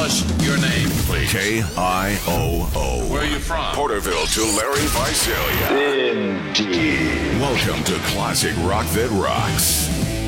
us your name, please. KIOO. Where are you from? Porterville to Larry Visalia. Indeed. Welcome to Classic Rock That Rocks.